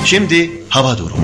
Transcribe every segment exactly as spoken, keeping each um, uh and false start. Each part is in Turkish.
Şimdi hava durumu.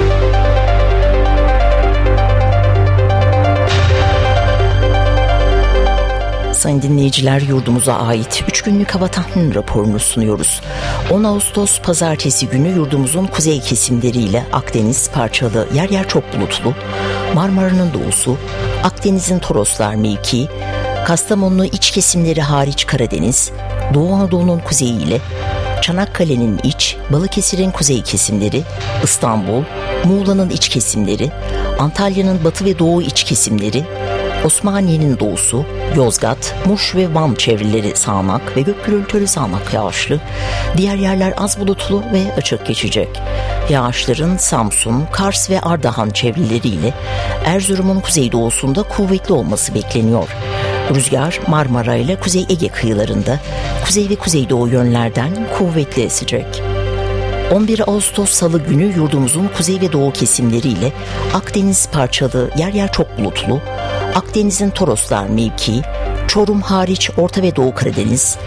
Sayın dinleyiciler, yurdumuza ait üç günlük hava tahmin raporunu sunuyoruz. on Ağustos Pazartesi günü yurdumuzun kuzey kesimleriyle Akdeniz parçalı, yer yer çok bulutlu, Marmara'nın doğusu, Akdeniz'in Toroslar mevkii, Kastamonu iç kesimleri hariç Karadeniz, Doğu Anadolu'nun kuzeyi ile Çanakkale'nin iç, Balıkesir'in kuzey kesimleri, İstanbul, Muğla'nın iç kesimleri, Antalya'nın batı ve doğu iç kesimleri, Osmaniye'nin doğusu, Yozgat, Muş ve Van çevreleri sağanak ve gök gürültülü sağanak yağışlı, diğer yerler az bulutlu ve açık geçecek. Yağışların Samsun, Kars ve Ardahan çevreleriyle Erzurum'un kuzeydoğusunda kuvvetli olması bekleniyor. Rüzgar Marmara ile Kuzey Ege kıyılarında kuzey ve kuzeydoğu yönlerden kuvvetli esecek. on bir Ağustos Salı günü yurdumuzun kuzey ve doğu kesimleriyle Akdeniz parçalı, yer yer çok bulutlu, Akdeniz'in Toroslar mevkii, Çorum hariç Orta ve Doğu Karadeniz,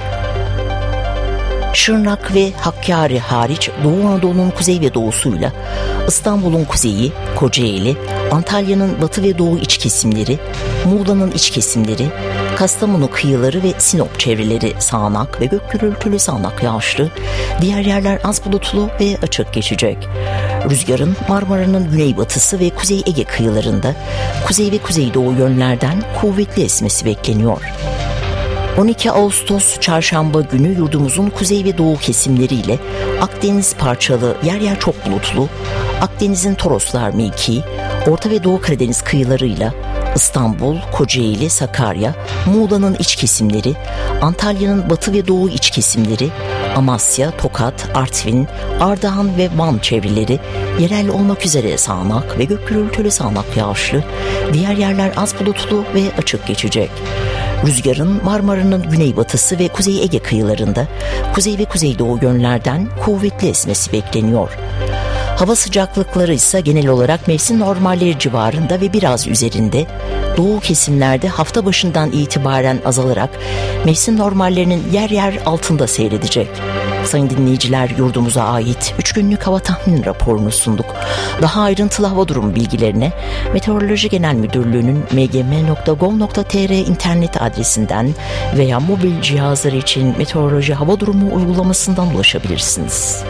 Şırnak ve Hakkari hariç Doğu Anadolu'nun kuzey ve doğusuyla İstanbul'un kuzeyi, Kocaeli, Antalya'nın batı ve doğu iç kesimleri, Muğla'nın iç kesimleri, Kastamonu kıyıları ve Sinop çevreleri sağanak ve gök gürültülü sağanak yağışlı, diğer yerler az bulutlu ve açık geçecek. Rüzgarın Marmara'nın güneybatısı ve Kuzey Ege kıyılarında kuzey ve kuzeydoğu yönlerden kuvvetli esmesi bekleniyor. on iki Ağustos Çarşamba günü yurdumuzun kuzey ve doğu kesimleriyle Akdeniz parçalı, yer yer çok bulutlu, Akdeniz'in Toroslar mevkii, Orta ve Doğu Karadeniz kıyılarıyla İstanbul, Kocaeli, Sakarya, Muğla'nın iç kesimleri, Antalya'nın batı ve doğu iç kesimleri, Amasya, Tokat, Artvin, Ardahan ve Van çevreleri yerel olmak üzere sağanak ve gök gürültülü sağanak yağışlı, diğer yerler az bulutlu ve açık geçecek. Rüzgarın Marmara'nın güneybatısı ve Kuzey Ege kıyılarında kuzey ve kuzeydoğu yönlerden kuvvetli esmesi bekleniyor. Hava sıcaklıkları ise genel olarak mevsim normalleri civarında ve biraz üzerinde, doğu kesimlerde hafta başından itibaren azalarak mevsim normallerinin yer yer altında seyredecek. Sayın dinleyiciler, yurdumuza ait üç günlük hava tahmin raporunu sunduk. Daha ayrıntılı hava durumu bilgilerine Meteoroloji Genel Müdürlüğü'nün m g m nokta gov nokta t r internet adresinden veya mobil cihazlar için meteoroloji hava durumu uygulamasından ulaşabilirsiniz.